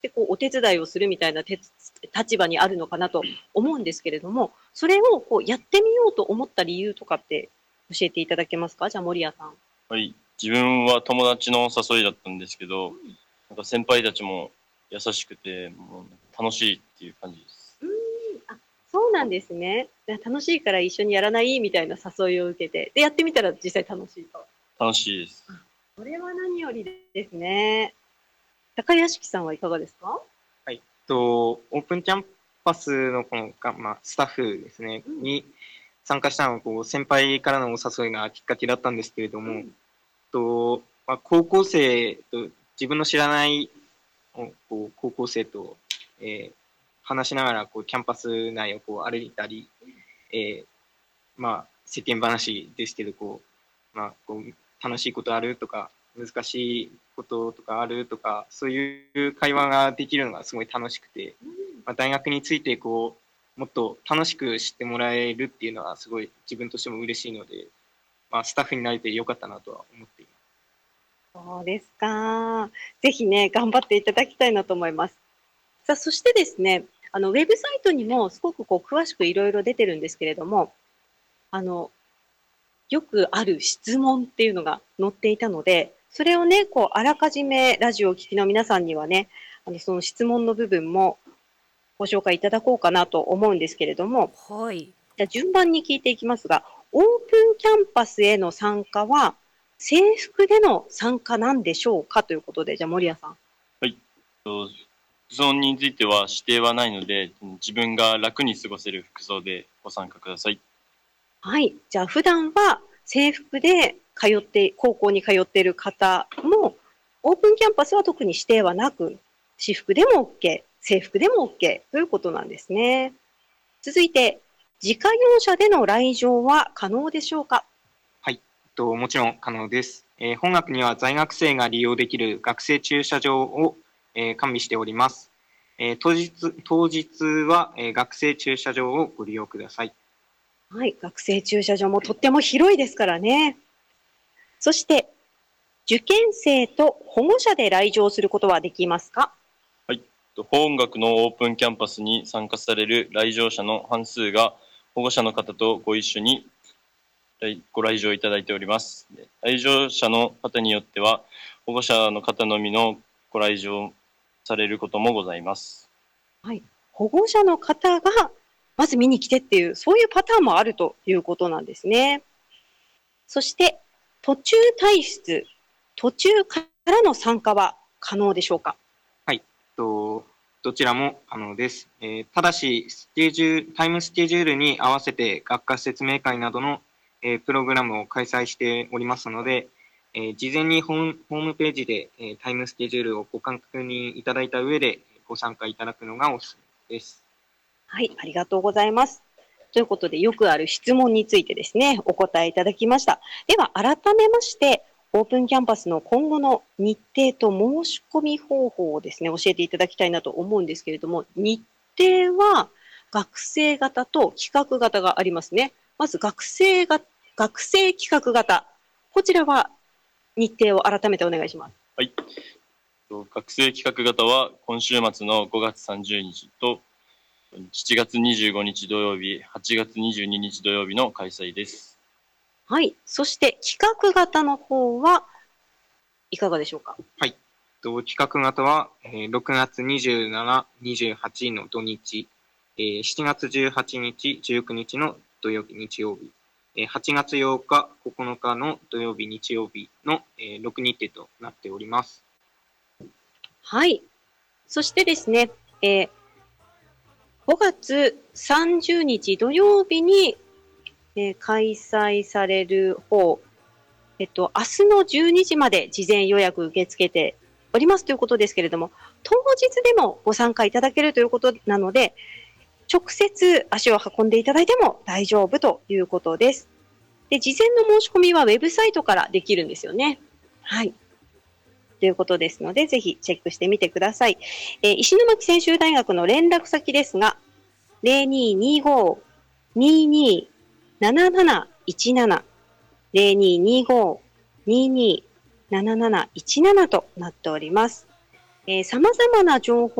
でこうお手伝いをするみたいな立場にあるのかなと思うんですけれども、それをこうやってみようと思った理由とかって教えていただけますか？じゃあ森谷さん。 はい、自分は友達の誘いだったんですけど、なんか先輩たちも優しくて、もう楽しいっていう感じです。 あ、そうなんですね。楽しいから一緒にやらないみたいな誘いを受けて、でやってみたら実際楽しいと。 楽しいです。 これは何よりですね。高屋敷さんはいかがですか？ はい。オープンキャンパスのこのスタッフですね、に参加したのはこう先輩からのお誘いがきっかけだったんですけれども、高校生と自分の知らない高校生と、話しながらこうキャンパス内をこう歩いたり、世間話ですけどこう楽しいことあるとか難しいこととかあるとか、そういう会話ができるのがすごい楽しくて、大学についてこうもっと楽しく知ってもらえるっていうのはすごい自分としても嬉しいので、スタッフになれてよかったなとは思っています。 そうですか。ぜひね、頑張っていただきたいなと思います。さあ、そしてですね、ウェブサイトにもすごくこう詳しくいろいろ出てるんですけれども、よくある質問っていうのが載っていたので、それをね、こうあらかじめラジオを聴きの皆さんにはね、その質問の部分もご紹介いただこうかなと思うんですけれども、 はい。 じゃあ順番に聞いていきますが、オープンキャンパスへの参加は制服での参加なんでしょうかということで、じゃあ森谷さん。 はい。服装については指定はないので、自分が楽に過ごせる服装でご参加ください。 はい。じゃあ普段は制服で高校に通っている方も、オープンキャンパスは特に指定はなく、私服でも OK、制服でも OK ということなんですね。続いて、自家用車での来場は可能でしょうか？ はい。もちろん可能です。本学には在学生が利用できる学生駐車場を、完備しております。当日は、学生駐車場をご利用ください。 はい、学生駐車場もとっても広いですからね。そして、受験生と保護者で来場することはできますか？ はい。本学のオープンキャンパスに参加される来場者の半数が保護者の方とご一緒にご来場いただいております。来場者の方によっては保護者の方のみのご来場されることもございます。 はい、保護者の方がまず見に来てっていう、そういうパターンもあるということなんですね。そして、途中退出、途中からの参加は可能でしょうか？ はい。どちらも可能です。ただし、タイムスケジュールに合わせて学科説明会などの、プログラムを開催しておりますので、事前にホームページで、タイムスケジュールをご確認いただいた上でご参加いただくのがおすすめです。 はい、ありがとうございます。ということで、よくある質問についてですね、お答えいただきました。では、改めまして、オープンキャンパスの今後の日程と申し込み方法をですね、教えていただきたいなと思うんですけれども、日程は学生型と企画型がありますね。まず学生企画型。こちらは日程を改めてお願いします。 はい。学生企画型は今週末の5月30日と7月25日土曜日、8月22日土曜日の開催です。 はい。そして企画型の方はいかがでしょうか？ はい。企画型は、6月27、28の土日、7月18日、19日の土曜日、日曜日、8月8日、9日の土曜日、日曜日の、6日程となっております。 はい。そしてですね、5月30日土曜日に、開催される方、明日の12時まで事前予約受け付けておりますということですけれども、当日でもご参加いただけるということなので、直接足を運んでいただいても大丈夫ということです。で、事前の申し込みはウェブサイトからできるんですよね。はい。ということですので、ぜひチェックしてみてください。石巻専修大学の連絡先ですが、0225-227717 0225-227717となっております。 様々な情報